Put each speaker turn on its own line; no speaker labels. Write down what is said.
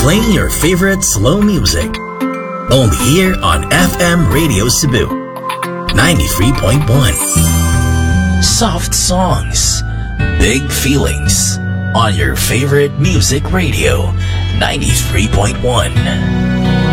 playing your favorite slow music. Only here on FM Radio Cebu 93.1. Soft songs, big feelings on your favorite music radio 93.1.